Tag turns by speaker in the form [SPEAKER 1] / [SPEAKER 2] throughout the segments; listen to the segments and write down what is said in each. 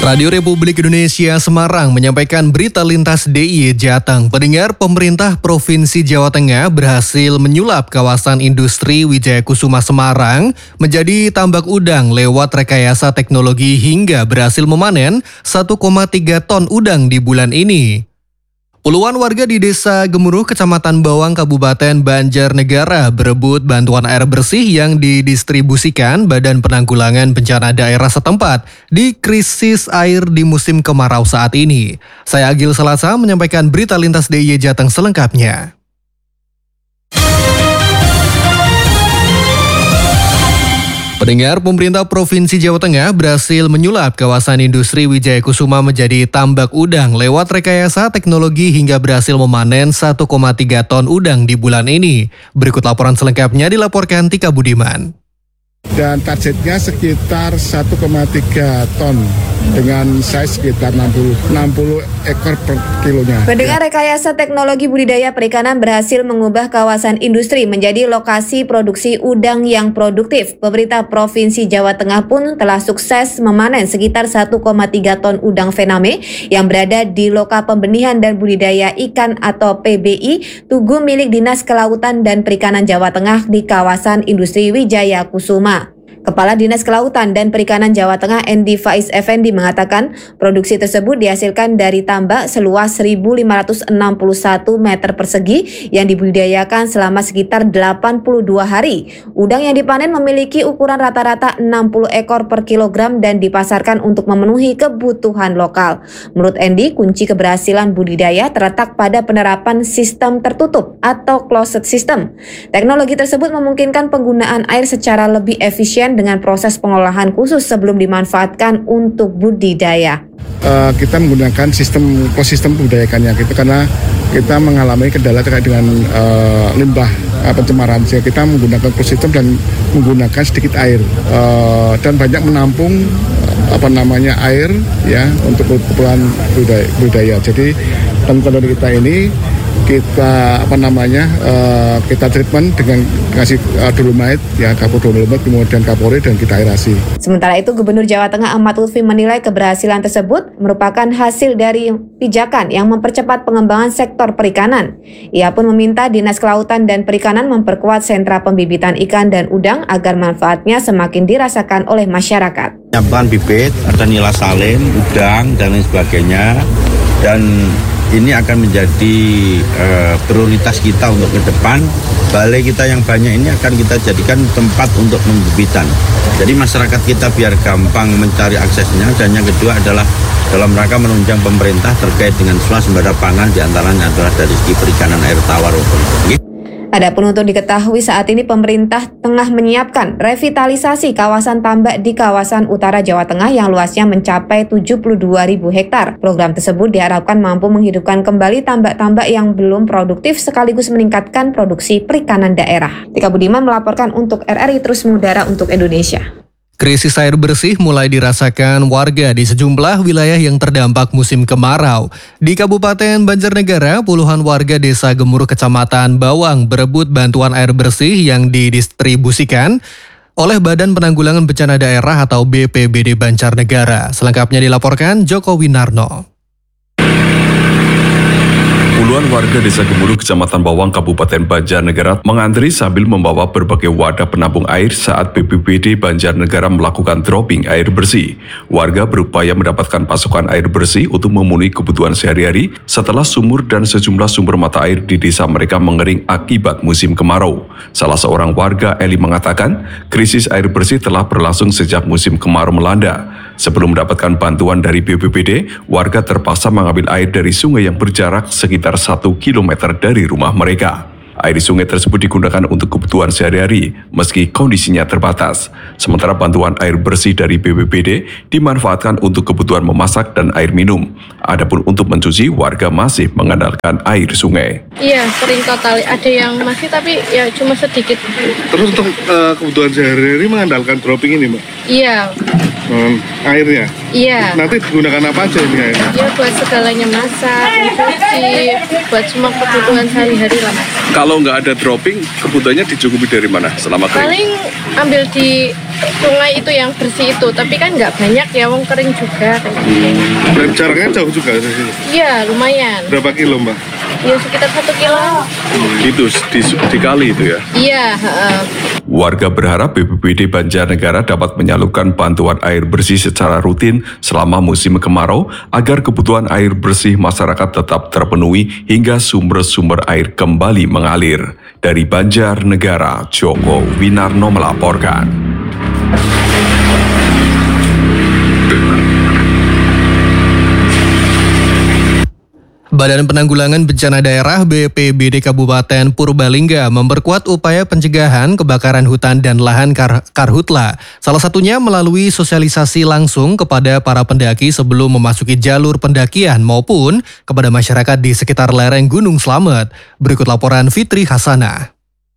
[SPEAKER 1] Radio Republik Indonesia Semarang menyampaikan berita lintas DIY Jateng. Pendengar, pemerintah Provinsi Jawa Tengah berhasil menyulap kawasan industri Wijaya Kusuma Semarang menjadi tambak udang lewat rekayasa teknologi hingga berhasil memanen 1,3 ton udang di bulan ini. Puluhan warga di Desa Gemuruh, Kecamatan Bawang, Kabupaten Banjarnegara berebut bantuan air bersih yang didistribusikan Badan Penanggulangan Bencana Daerah setempat di krisis air di musim kemarau saat ini. Saya Agil Selasa menyampaikan berita lintas DIY Jateng selengkapnya. Pendengar, pemerintah Provinsi Jawa Tengah berhasil menyulap kawasan industri Wijaya Kusuma menjadi tambak udang lewat rekayasa teknologi hingga berhasil memanen 1,3 ton udang di bulan ini. Berikut laporan selengkapnya dilaporkan Tika Budiman.
[SPEAKER 2] Dan targetnya sekitar 1,3 ton dengan size sekitar 60 ekor per kilonya.
[SPEAKER 3] Pendengar, rekayasa teknologi budidaya perikanan berhasil mengubah kawasan industri menjadi lokasi produksi udang yang produktif. Pemerintah Provinsi Jawa Tengah pun telah sukses memanen sekitar 1,3 ton udang Vename yang berada di Loka Pembenihan dan Budidaya Ikan atau PBI Tugu milik Dinas Kelautan dan Perikanan Jawa Tengah di kawasan industri Wijaya Kusuma. Kepala Dinas Kelautan dan Perikanan Jawa Tengah Endi Faiz Effendi mengatakan produksi tersebut dihasilkan dari tambak seluas 1.561 meter persegi yang dibudidayakan selama sekitar 82 hari. Udang yang dipanen memiliki ukuran rata-rata 60 ekor per kilogram dan dipasarkan untuk memenuhi kebutuhan lokal. Menurut Endi, kunci keberhasilan budidaya terletak pada penerapan sistem tertutup atau closed system. Teknologi tersebut memungkinkan penggunaan air secara lebih efisien dengan proses pengolahan khusus sebelum dimanfaatkan untuk budidaya.
[SPEAKER 2] Kita menggunakan ekosistem budidayakannya gitu, karena kita mengalami kendala terkait dengan limbah pencemaran, sehingga kita menggunakan ekosistem dan menggunakan sedikit air dan banyak menampung air ya untuk keperluan budidaya. Jadi teknologi kita ini kita kita treatment dengan kasih dolomite ya, kapur dolomite, kemudian kapore dan kita aerasi.
[SPEAKER 3] Sementara itu, Gubernur Jawa Tengah Ahmad Lutfi menilai keberhasilan tersebut merupakan hasil dari pijakan yang mempercepat pengembangan sektor perikanan. Ia pun meminta Dinas Kelautan dan Perikanan memperkuat sentra pembibitan ikan dan udang agar manfaatnya semakin dirasakan oleh masyarakat.
[SPEAKER 4] Menyiapkan bibit, ada nila salin, udang dan lain sebagainya, dan ini akan menjadi prioritas kita untuk ke depan. Balai kita yang banyak ini akan kita jadikan tempat untuk pembibitan. Jadi masyarakat kita biar gampang mencari aksesnya. Dan yang kedua adalah dalam rangka menunjang pemerintah terkait dengan swasembada pangan, diantaranya adalah dari segi perikanan air tawar.
[SPEAKER 3] Adapun untuk diketahui, saat ini pemerintah tengah menyiapkan revitalisasi kawasan tambak di kawasan utara Jawa Tengah yang luasnya mencapai 72.000 hektar. Program tersebut diharapkan mampu menghidupkan kembali tambak-tambak yang belum produktif sekaligus meningkatkan produksi perikanan daerah. Tika Budiman melaporkan untuk RRI Terus Mengudara untuk Indonesia.
[SPEAKER 1] Krisis air bersih mulai dirasakan warga di sejumlah wilayah yang terdampak musim kemarau. Di Kabupaten Banjarnegara, puluhan warga Desa Gemuruh, Kecamatan Bawang berebut bantuan air bersih yang didistribusikan oleh Badan Penanggulangan Bencana Daerah atau BPBD Banjarnegara. Selengkapnya dilaporkan Joko Winarno.
[SPEAKER 5] Puluhan warga Desa Gemuruh, Kecamatan Bawang, Kabupaten Banjarnegara mengantri sambil membawa berbagai wadah penampung air saat BPBD Banjarnegara melakukan dropping air bersih. Warga berupaya mendapatkan pasokan air bersih untuk memenuhi kebutuhan sehari-hari setelah sumur dan sejumlah sumber mata air di desa mereka mengering akibat musim kemarau. Salah seorang warga, Eli, mengatakan krisis air bersih telah berlangsung sejak musim kemarau melanda. Sebelum mendapatkan bantuan dari BPBD, warga terpaksa mengambil air dari sungai yang berjarak sekitar 1 kilometer dari rumah mereka. Air sungai tersebut digunakan untuk kebutuhan sehari-hari, meski kondisinya terbatas. Sementara bantuan air bersih dari BPBD dimanfaatkan untuk kebutuhan memasak dan air minum. Adapun untuk mencuci, warga masih mengandalkan air sungai.
[SPEAKER 6] Iya, sering total. Ada yang masih, tapi ya cuma sedikit.
[SPEAKER 2] Terus untuk kebutuhan sehari-hari mengandalkan dropping ini, Mbak?
[SPEAKER 6] Iya.
[SPEAKER 2] airnya.
[SPEAKER 6] Iya.
[SPEAKER 2] Nanti digunakan apa aja ini airnya?
[SPEAKER 6] Ya buat segalanya, masak, mencuci, buat semua kebutuhan sehari-hari lah Mas.
[SPEAKER 5] Kalau nggak ada dropping, kebutuhannya dicukupi dari mana selama kering?
[SPEAKER 6] Paling ambil di sungai itu yang bersih itu, tapi kan nggak banyak ya, wong kering juga kayak gitu.
[SPEAKER 2] Dan jaraknya jauh juga dari sini.
[SPEAKER 6] Iya, lumayan.
[SPEAKER 2] Berapa kilo, Mbak?
[SPEAKER 6] Ya sekitar 1 kilo.
[SPEAKER 5] Itu dikali itu ya?
[SPEAKER 6] Iya,
[SPEAKER 5] Warga berharap BPBD Banjarnegara dapat menyalurkan bantuan air bersih secara rutin selama musim kemarau agar kebutuhan air bersih masyarakat tetap terpenuhi hingga sumber-sumber air kembali mengalir. Dari Banjarnegara, Joko Winarno melaporkan.
[SPEAKER 1] Badan Penanggulangan Bencana Daerah BPBD Kabupaten Purbalingga memperkuat upaya pencegahan kebakaran hutan dan lahan karhutla. Salah satunya melalui sosialisasi langsung kepada para pendaki sebelum memasuki jalur pendakian maupun kepada masyarakat di sekitar lereng Gunung Slamet. Berikut laporan Fitri Hasanah.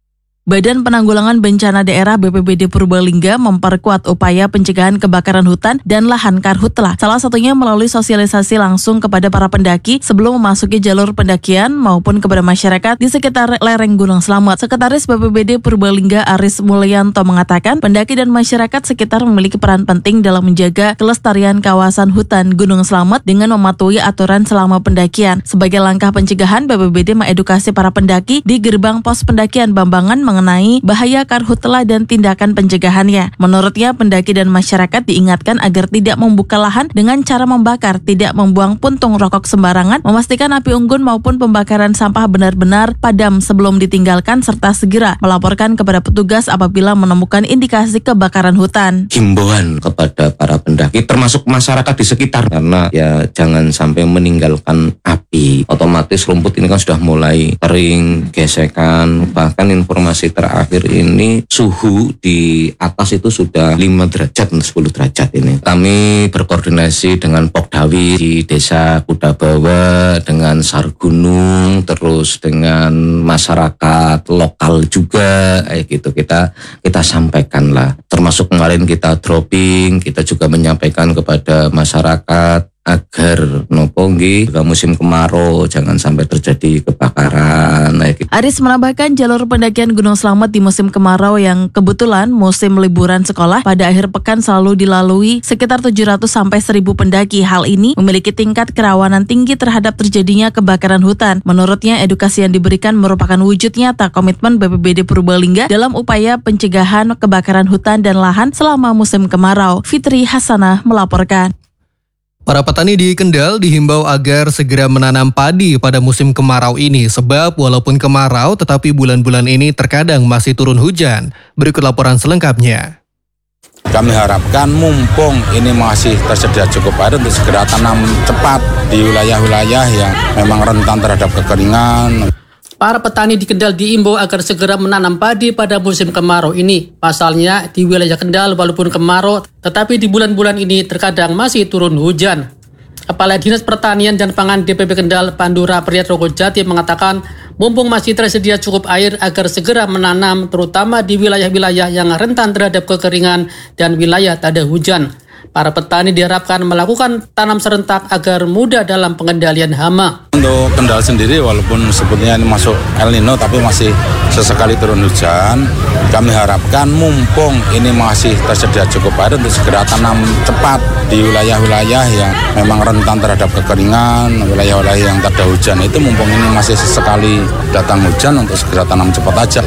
[SPEAKER 7] Badan Penanggulangan Bencana Daerah BPBD Purbalingga memperkuat upaya pencegahan kebakaran hutan dan lahan karhutla. Salah satunya melalui sosialisasi langsung kepada para pendaki sebelum memasuki jalur pendakian maupun kepada masyarakat di sekitar lereng Gunung Slamet. Sekretaris BPBD Purbalingga Aris Mulyanto mengatakan pendaki dan masyarakat sekitar memiliki peran penting dalam menjaga kelestarian kawasan hutan Gunung Slamet dengan mematuhi aturan selama pendakian. Sebagai langkah pencegahan, BPBD mengedukasi para pendaki di gerbang pos pendakian Bambangan mengenai bahaya karhutla dan tindakan pencegahannya. Menurutnya, pendaki dan masyarakat diingatkan agar tidak membuka lahan dengan cara membakar, tidak membuang puntung rokok sembarangan, memastikan api unggun maupun pembakaran sampah benar-benar padam sebelum ditinggalkan, serta segera melaporkan kepada petugas apabila menemukan indikasi kebakaran hutan.
[SPEAKER 8] Himbauan kepada para pendaki, termasuk masyarakat di sekitar, karena ya jangan sampai meninggalkan api. Otomatis rumput ini kan sudah mulai kering, gesekan, bahkan informasi terakhir ini suhu di atas itu sudah 5 derajat, 10 derajat ini. Kami berkoordinasi dengan Pokdawi di Desa Kudabawa, dengan SAR Gunung, terus dengan masyarakat lokal juga, gitu kita sampaikan lah. Termasuk kemarin kita dropping, kita juga menyampaikan kepada masyarakat agar jika musim kemarau jangan sampai terjadi kebakaran.
[SPEAKER 7] Aris menambahkan jalur pendakian Gunung Slamet di musim kemarau yang kebetulan musim liburan sekolah pada akhir pekan selalu dilalui sekitar 700 sampai 1000 pendaki. Hal ini memiliki tingkat kerawanan tinggi terhadap terjadinya kebakaran hutan. Menurutnya, edukasi yang diberikan merupakan wujud nyata komitmen BPBD Purbalingga dalam upaya pencegahan kebakaran hutan dan lahan selama musim kemarau. Fitri Hasanah melaporkan.
[SPEAKER 1] Para petani di Kendal dihimbau agar segera menanam padi pada musim kemarau ini sebab walaupun kemarau tetapi bulan-bulan ini terkadang masih turun hujan. Berikut laporan selengkapnya.
[SPEAKER 9] Kami harapkan mumpung ini masih tersedia cukup air untuk segera tanam cepat di wilayah-wilayah yang memang rentan terhadap kekeringan.
[SPEAKER 10] Para petani di Kendal diimbau agar segera menanam padi pada musim kemarau ini. Pasalnya, di wilayah Kendal walaupun kemarau, tetapi di bulan-bulan ini terkadang masih turun hujan. Kepala Dinas Pertanian dan Pangan DPP Kendal, Pandura Priyatrogojati mengatakan, mumpung masih tersedia cukup air agar segera menanam, terutama di wilayah-wilayah yang rentan terhadap kekeringan dan wilayah tak ada hujan. Para petani diharapkan melakukan tanam serentak agar mudah dalam pengendalian hama.
[SPEAKER 9] Untuk Kendal sendiri walaupun sebetulnya ini masuk El Nino tapi masih sesekali turun hujan. Kami harapkan mumpung ini masih tersedia cukup air untuk segera tanam cepat di wilayah-wilayah yang memang rentan terhadap kekeringan, wilayah-wilayah yang tak ada hujan itu mumpung ini masih sesekali datang hujan untuk segera tanam cepat aja.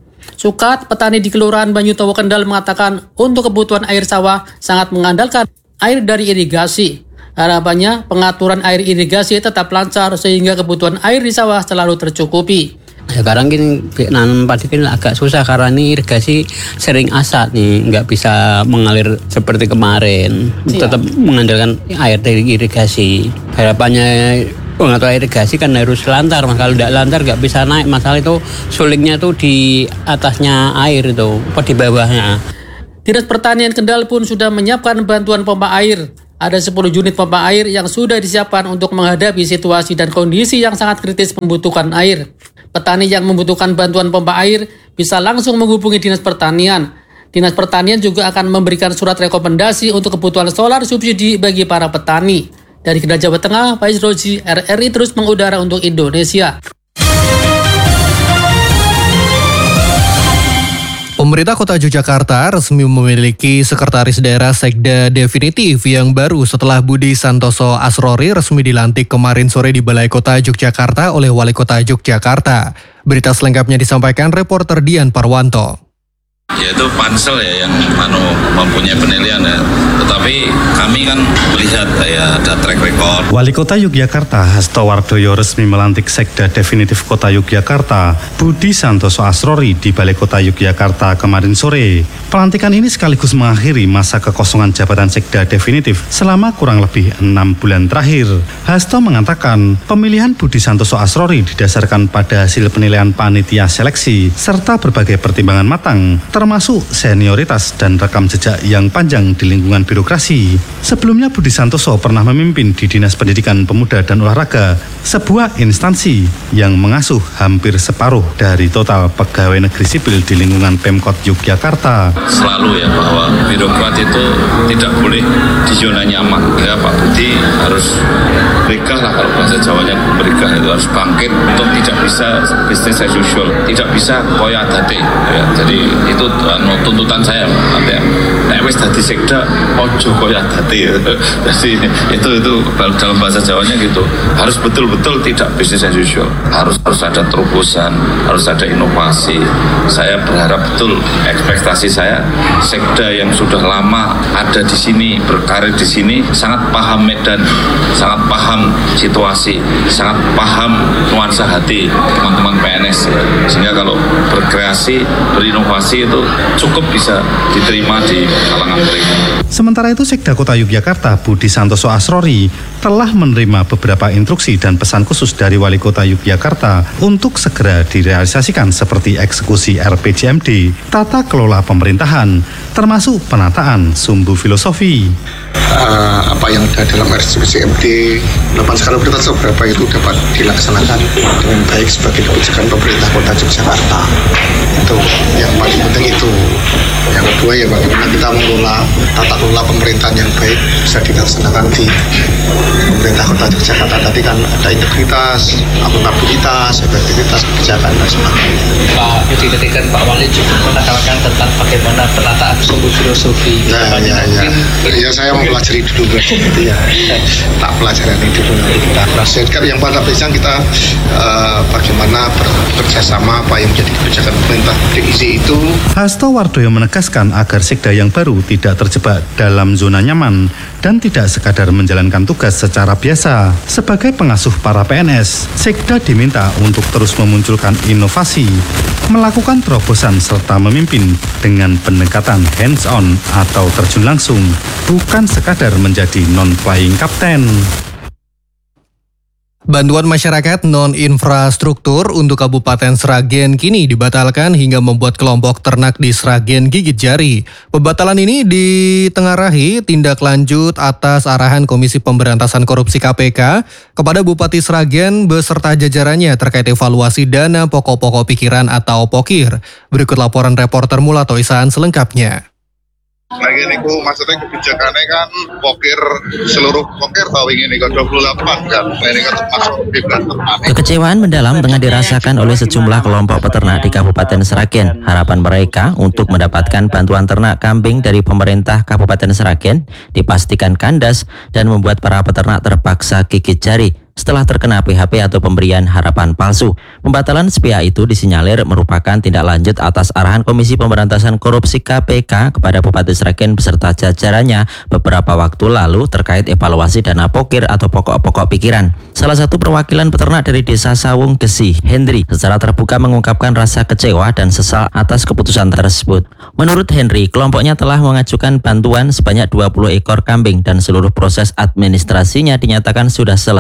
[SPEAKER 10] Sukat, petani di Kelurahan Banyutowo Kendal mengatakan untuk kebutuhan air sawah sangat mengandalkan air dari irigasi. Harapannya pengaturan air irigasi tetap lancar sehingga kebutuhan air di sawah selalu tercukupi.
[SPEAKER 11] Sekarang ini nanam padi kan agak susah karena ini irigasi sering asat nih, nggak bisa mengalir seperti kemarin. Tetap mengandalkan air dari irigasi. Harapannya pengaturan irigasi kan harus lantar, mas. Kalau tidak lantar nggak bisa naik. Masalah itu sulitnya itu di atasnya air itu, apa di bawahnya.
[SPEAKER 10] Dinas Pertanian Kendal pun sudah menyiapkan bantuan pompa air. Ada 10 unit pompa air yang sudah disiapkan untuk menghadapi situasi dan kondisi yang sangat kritis membutuhkan air. Petani yang membutuhkan bantuan pompa air bisa langsung menghubungi Dinas Pertanian. Dinas Pertanian juga akan memberikan surat rekomendasi untuk kebutuhan solar subsidi bagi para petani. Dari Kendal, Jawa Tengah, Faiz Rozi, RRI terus mengudara untuk Indonesia.
[SPEAKER 1] Pemerintah Kota Yogyakarta resmi memiliki sekretaris daerah Sekda definitif yang baru setelah Budi Santoso Asrori resmi dilantik kemarin sore di Balai Kota Yogyakarta oleh Wali Kota Yogyakarta. Berita selengkapnya disampaikan reporter Dian Parwanto.
[SPEAKER 12] Yaitu pansel ya yang mempunyai penilaian ya. Tetapi kami kan melihat ya ada track record.
[SPEAKER 13] Wali Kota Yogyakarta Hasto Wardoyo resmi melantik Sekda definitif Kota Yogyakarta Budi Santoso Asrori di Balai Kota Yogyakarta kemarin sore. Pelantikan ini sekaligus mengakhiri masa kekosongan jabatan Sekda definitif selama kurang lebih 6 bulan terakhir. Hasto mengatakan pemilihan Budi Santoso Asrori didasarkan pada hasil penilaian panitia seleksi serta berbagai pertimbangan matang, termasuk senioritas dan rekam jejak yang panjang di lingkungan birokrasi. Sebelumnya Budi Santoso pernah memimpin di Dinas Pendidikan Pemuda dan Olahraga, sebuah instansi yang mengasuh hampir separuh dari total pegawai negeri sipil di lingkungan Pemkot Yogyakarta.
[SPEAKER 12] Selalu ya bahwa birokrat itu tidak boleh di zona nyaman. Ya Pak Budi harus berikah lah, kalau bahasa Jawanya berikah itu harus bangkit untuk tidak bisa bisnis as usual, tidak bisa koya date. Ya, jadi itu tuntutan saya nanti nek wis dadi sekda ojo koya date. Jadi itu dalam bahasa Jawanya gitu. Harus betul-betul tidak bisnis as usual. Harus ada terobosan, harus ada inovasi. Saya berharap betul, ekspektasi saya sekda yang sudah lama ada di sini, berkarir di sini, sangat paham medan, sangat paham situasi, sangat paham nuansa hati teman-teman PNS ya. Sehingga kalau berkreasi, berinovasi itu cukup bisa diterima di kalangan mereka.
[SPEAKER 13] Sementara itu Sekda Kota Yogyakarta Budi Santoso Asrori telah menerima beberapa instruksi dan pesan khusus dari Wali Kota Yogyakarta untuk segera direalisasikan seperti eksekusi RPJMD, tata kelola pemerintahan, termasuk penataan sumbu filosofi.
[SPEAKER 14] Apa yang ada dalam RPJMD 8 skala prioritas seberapa itu dapat dilaksanakan dengan baik sebagai kebijakan pemerintah Kota Yogyakarta. Itu yang paling penting itu. Yang kedua ya bagaimana kita mengelola tata kelola pemerintahan yang baik bisa dilaksanakan di pemerintah Kota Yogyakarta. Tadi kan ada integritas, akuntabilitas, efektivitas kebijakan dan sebagainya.
[SPEAKER 11] Pak Budi ketika Pak Wali juga menekankan tentang bagaimana penataan sumbu filosofi.
[SPEAKER 14] Ya saya mau pelajari dulu gitu ya. Tak pelajaran dulu nanti kita proses. Yang pada prinsipnya kita bagaimana bekerjasama apa yang menjadi kebijakan pemerintah DIY itu.
[SPEAKER 13] Hasto Wardoyo menegaskan agar sekda yang baru tidak terjebak dalam zona nyaman dan tidak sekadar menjalankan tugas secara biasa. Sebagai pengasuh para PNS, sekda diminta untuk terus memunculkan inovasi, melakukan terobosan serta memimpin dengan pendekatan hands-on atau terjun langsung, bukan sekadar menjadi non-flying kapten.
[SPEAKER 1] Bantuan masyarakat non-infrastruktur untuk Kabupaten Sragen kini dibatalkan hingga membuat kelompok ternak di Sragen gigit jari. Pembatalan ini ditengarai tindak lanjut atas arahan Komisi Pemberantasan Korupsi KPK kepada Bupati Sragen beserta jajarannya terkait evaluasi dana pokok-pokok pikiran atau POKIR. Berikut laporan reporter Mulato Isaan selengkapnya.
[SPEAKER 15] Lagi niku maksudnya kebijakannya kan pokir seluruh pokir tahun ini kan 28 kan, ini kan termasuk bebas ternak.
[SPEAKER 16] Kekecewaan mendalam tengah dirasakan oleh sejumlah kelompok peternak di Kabupaten Sragen. Harapan mereka untuk mendapatkan bantuan ternak kambing dari pemerintah Kabupaten Sragen dipastikan kandas dan membuat para peternak terpaksa gigit jari setelah terkena PHP atau pemberian harapan palsu. Pembatalan sepihak itu disinyalir merupakan tindak lanjut atas arahan Komisi Pemberantasan Korupsi KPK kepada Bupati Sragen beserta jajarannya beberapa waktu lalu terkait evaluasi dana POKIR atau pokok-pokok pikiran. Salah satu perwakilan peternak dari Desa Sawung Gesi, Henry, secara terbuka mengungkapkan rasa kecewa dan sesal atas keputusan tersebut. Menurut Henry, kelompoknya telah mengajukan bantuan sebanyak 20 ekor kambing dan seluruh proses administrasinya dinyatakan sudah selesai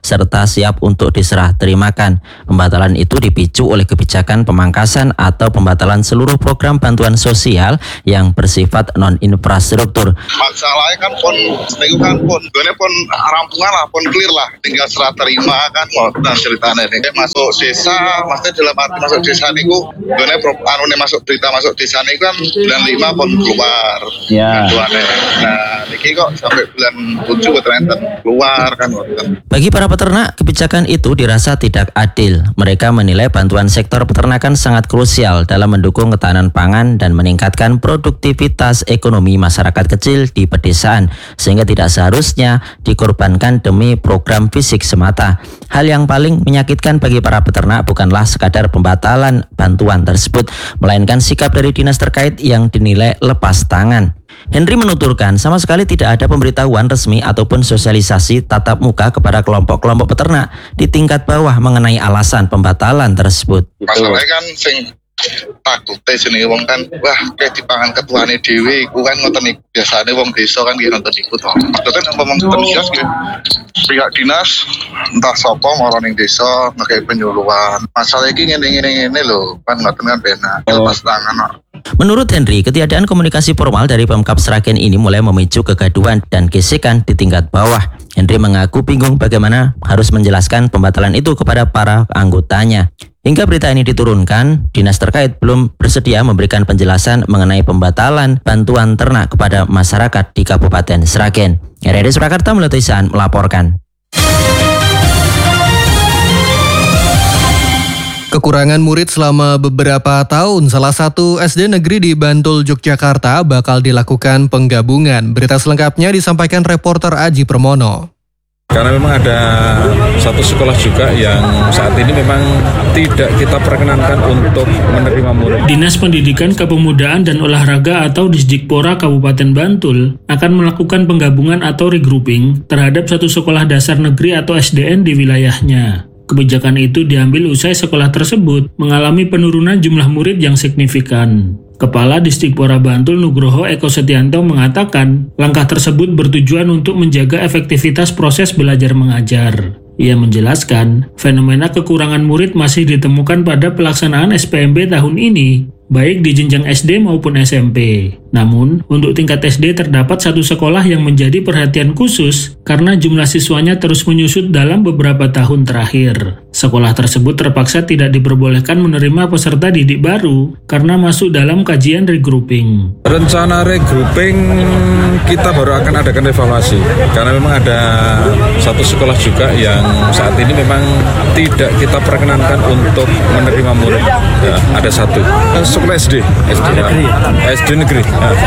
[SPEAKER 16] serta siap untuk diserah terimakan. Pembatalan itu dipicu oleh kebijakan pemangkasan atau pembatalan seluruh program bantuan sosial yang bersifat non-infrastruktur.
[SPEAKER 15] Masalahnya kan pun rampungan lah, pun clear lah, tinggal serah terima kan. Nah ceritanya ini masuk desa, maksudnya dalam arti masuk desa ini masuk berita masuk desa ini kan bulan 5 pun keluar.
[SPEAKER 16] Ya.
[SPEAKER 15] Nah ini kok sampai bulan 7 ternyata keluar kan.
[SPEAKER 16] Bagi para peternak, kebijakan itu dirasa tidak adil. Mereka menilai bantuan sektor peternakan sangat krusial dalam mendukung ketahanan pangan dan meningkatkan produktivitas ekonomi masyarakat kecil di pedesaan, sehingga tidak seharusnya dikorbankan demi program fisik semata. Hal yang paling menyakitkan bagi para peternak bukanlah sekadar pembatalan bantuan tersebut, melainkan sikap dari dinas terkait yang dinilai lepas tangan. Henry menuturkan, sama sekali tidak ada pemberitahuan resmi ataupun sosialisasi tatap muka kepada kelompok-kelompok peternak di tingkat bawah mengenai alasan pembatalan tersebut.
[SPEAKER 15] Masalahnya kan takutnya sini wong kan wah kayak dipangan ketuane dhewe iku kan ngoten iki biasane wong desa kan nggih nonton iku to. Maksudnya ngomong dinas nggih pihak dinas entah sapa marang ning desa ngekek penyuluhan. Masalah iki ngene lho kan ngoten kan benar. Lepas tangan.
[SPEAKER 16] Menurut Henry, ketiadaan komunikasi formal dari Pemkab Sragen ini mulai memicu kegaduhan dan gesekan di tingkat bawah. Henry mengaku bingung bagaimana harus menjelaskan pembatalan itu kepada para anggotanya. Hingga berita ini diturunkan, dinas terkait belum bersedia memberikan penjelasan mengenai pembatalan bantuan ternak kepada masyarakat di Kabupaten Sragen. RRI Surakarta Melati Saan melaporkan.
[SPEAKER 1] Kekurangan murid selama beberapa tahun, salah satu SD negeri di Bantul, Yogyakarta bakal dilakukan penggabungan. Berita selengkapnya disampaikan reporter Aji Permono.
[SPEAKER 17] Karena memang ada satu sekolah juga yang saat ini memang tidak kita perkenankan untuk menerima murid.
[SPEAKER 18] Dinas Pendidikan Kepemudaan dan Olahraga atau Disdikpora Kabupaten Bantul akan melakukan penggabungan atau regrouping terhadap satu sekolah dasar negeri atau SDN di wilayahnya. Kebijakan itu diambil usai sekolah tersebut mengalami penurunan jumlah murid yang signifikan. Kepala Disdikpora Bantul Nugroho Eko Setianto mengatakan langkah tersebut bertujuan untuk menjaga efektivitas proses belajar mengajar. Ia menjelaskan, fenomena kekurangan murid masih ditemukan pada pelaksanaan SPMB tahun ini, baik di jenjang SD maupun SMP. Namun, untuk tingkat SD terdapat satu sekolah yang menjadi perhatian khusus karena jumlah siswanya terus menyusut dalam beberapa tahun terakhir. Sekolah tersebut terpaksa tidak diperbolehkan menerima peserta didik baru karena masuk dalam kajian regrouping.
[SPEAKER 17] Rencana regrouping kita baru akan adakan evaluasi karena memang ada satu sekolah juga yang saat ini memang tidak kita perkenankan untuk menerima murid. Ya, ada satu sekolah SD negeri.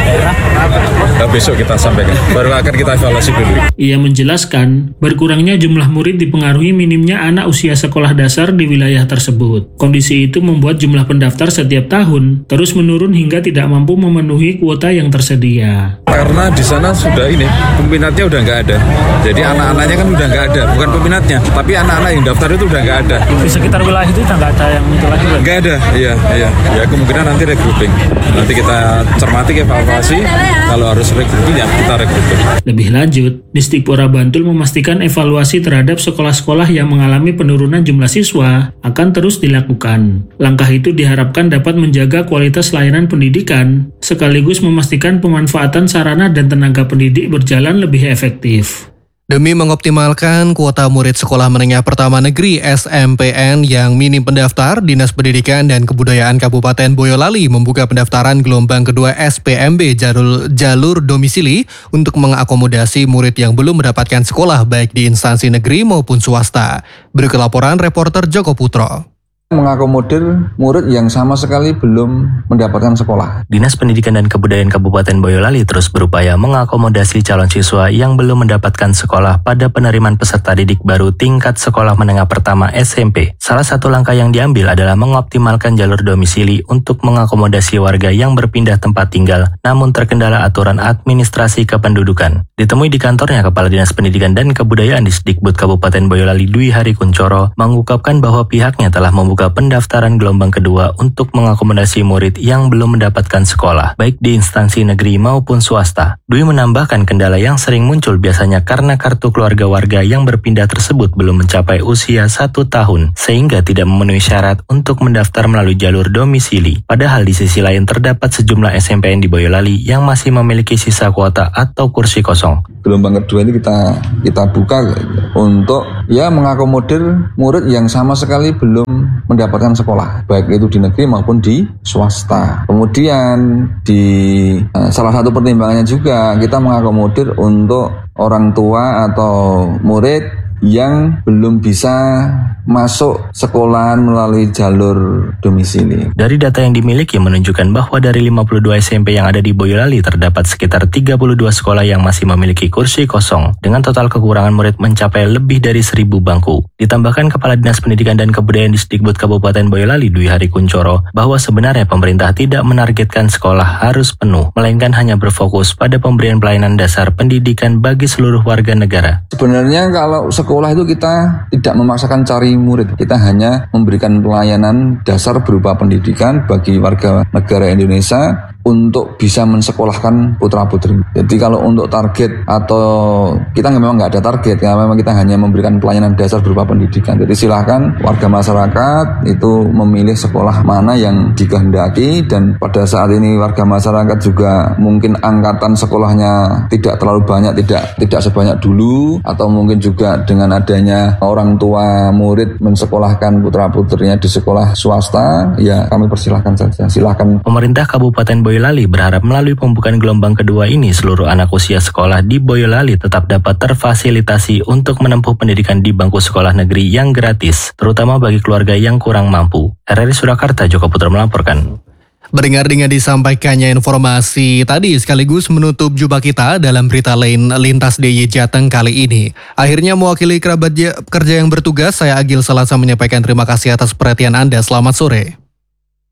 [SPEAKER 17] Nah, besok kita sampaikan. Baru akan kita evaluasi dulu.
[SPEAKER 18] Ia menjelaskan, berkurangnya jumlah murid dipengaruhi minimnya anak usia sekolah dasar di wilayah tersebut. Kondisi itu membuat jumlah pendaftar setiap tahun terus menurun hingga tidak mampu memenuhi kuota yang tersedia.
[SPEAKER 17] Karena di sana sudah peminatnya udah nggak ada. Jadi anak-anaknya kan udah nggak ada, bukan peminatnya, tapi anak-anak yang daftar itu udah nggak ada.
[SPEAKER 18] Di sekitar wilayah itu nggak ada yang itu lagi?
[SPEAKER 17] Nggak ada, iya. Ya kemungkinan nanti regrouping. Nanti kita cermati evaluasi, kalau harus regrouping ya kita regrouping.
[SPEAKER 18] Lebih lanjut, Disdikpora Bantul memastikan evaluasi terhadap sekolah-sekolah yang mengalami penurunan jumlah siswa akan terus dilakukan. Langkah itu diharapkan dapat menjaga kualitas layanan pendidikan, sekaligus memastikan pemanfaatan sarana dan tenaga pendidik berjalan lebih efektif.
[SPEAKER 1] Demi mengoptimalkan kuota murid Sekolah Menengah Pertama Negeri SMPN yang minim pendaftar, Dinas Pendidikan dan Kebudayaan Kabupaten Boyolali membuka pendaftaran gelombang kedua SPMB jalur domisili untuk mengakomodasi murid yang belum mendapatkan sekolah baik di instansi negeri maupun swasta. Berikut laporan reporter Joko Putro.
[SPEAKER 19] Mengakomodir murid yang sama sekali belum mendapatkan sekolah.
[SPEAKER 20] Dinas Pendidikan dan Kebudayaan Kabupaten Boyolali terus berupaya mengakomodasi calon siswa yang belum mendapatkan sekolah pada penerimaan peserta didik baru tingkat sekolah menengah pertama SMP. Salah satu langkah yang diambil adalah mengoptimalkan jalur domisili untuk mengakomodasi warga yang berpindah tempat tinggal namun terkendala aturan administrasi kependudukan. Ditemui di kantornya, Kepala Dinas Pendidikan dan Kebudayaan Disdikbud Kabupaten Boyolali Dwi Hari Kuncoro mengungkapkan bahwa pihaknya telah membuka membuka pendaftaran gelombang kedua untuk mengakomodasi murid yang belum mendapatkan sekolah, baik di instansi negeri maupun swasta. Dwi menambahkan kendala yang sering muncul biasanya karena kartu keluarga warga yang berpindah tersebut belum mencapai usia 1 tahun, sehingga tidak memenuhi syarat untuk mendaftar melalui jalur domisili. Padahal di sisi lain terdapat sejumlah SMPN di Boyolali yang masih memiliki sisa kuota atau kursi kosong.
[SPEAKER 19] Gelombang kedua ini kita buka untuk mengakomodir murid yang sama sekali belum mendapatkan sekolah, baik itu di negeri maupun di swasta. Kemudian di salah satu pertimbangannya juga kita mengakomodir untuk orang tua atau murid yang belum bisa masuk sekolahan melalui jalur domisili.
[SPEAKER 20] Dari data yang dimiliki menunjukkan bahwa dari 52 SMP yang ada di Boyolali terdapat sekitar 32 sekolah yang masih memiliki kursi kosong dengan total kekurangan murid mencapai lebih dari 1.000 bangku. Ditambahkan Kepala Dinas Pendidikan dan Kebudayaan Disdikbud Kabupaten Boyolali Dwi Hari Kuncoro bahwa sebenarnya pemerintah tidak menargetkan sekolah harus penuh, melainkan hanya berfokus pada pemberian pelayanan dasar pendidikan bagi seluruh warga negara.
[SPEAKER 19] Sebenarnya kalau sekolah itu kita tidak memaksakan cari murid, kita hanya memberikan pelayanan dasar berupa pendidikan bagi warga negara Indonesia untuk bisa mensekolahkan putra-putri. Jadi kalau untuk target atau kita memang nggak ada target, karena memang kita hanya memberikan pelayanan dasar berupa pendidikan. Jadi silahkan warga masyarakat itu memilih sekolah mana yang dikehendaki, dan pada saat ini warga masyarakat juga mungkin angkatan sekolahnya tidak terlalu banyak, tidak sebanyak dulu, atau mungkin juga dengan adanya orang tua murid mensekolahkan putra-putrinya di sekolah swasta, ya kami persilahkan saja. Silahkan.
[SPEAKER 20] Pemerintah Kabupaten Boyolali berharap melalui pembukaan gelombang kedua ini seluruh anak usia sekolah di Boyolali tetap dapat terfasilitasi untuk menempuh pendidikan di bangku sekolah negeri yang gratis, terutama bagi keluarga yang kurang mampu. RRI Surakarta, Joko Putra melaporkan.
[SPEAKER 1] Mendengar dengan disampaikannya informasi tadi sekaligus menutup jumpa kita dalam berita lain Lintas DIY Jateng kali ini. Akhirnya mewakili kerabat kerja yang bertugas, saya Agil Salasa menyampaikan terima kasih atas perhatian Anda. Selamat sore.